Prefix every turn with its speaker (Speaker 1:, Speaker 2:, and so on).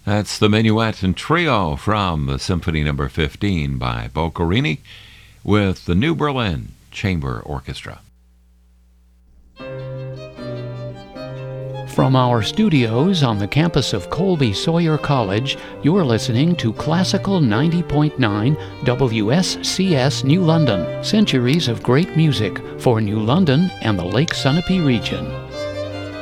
Speaker 1: That's the Minuet and Trio from the Symphony No. 15 by Boccherini with the New Berlin Chamber Orchestra.
Speaker 2: From our studios on the campus of Colby Sawyer College, you're listening to Classical 90.9 WSCS New London. Centuries of great music for New London and the Lake Sunapee region.